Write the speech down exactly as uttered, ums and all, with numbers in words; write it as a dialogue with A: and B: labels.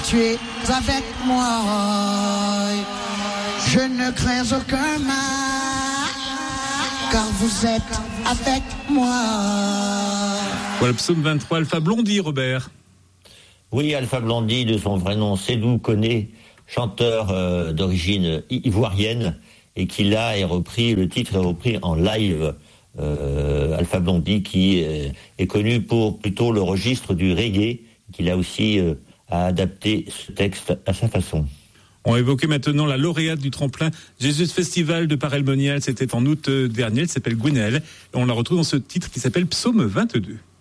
A: tu es avec moi. Je ne crains aucun mal, car vous êtes avec moi.
B: Voilà, psaume vingt-trois, Alpha Blondy, Robert.
C: Oui, Alpha Blondy, de son vrai nom, Sédou Koné, chanteur euh, d'origine ivoirienne, et qui là est repris, le titre est repris en live. Euh, Alpha Blondy, qui euh, est connu pour plutôt le registre du reggae, qui là aussi euh, a adapté ce texte à sa façon.
B: On va évoquer maintenant la lauréate du tremplin Jesus Festival de Paray-le-Monial. C'était en août dernier, elle s'appelle Gwenaëlle, et on la retrouve dans ce titre qui s'appelle Psaume vingt-deux.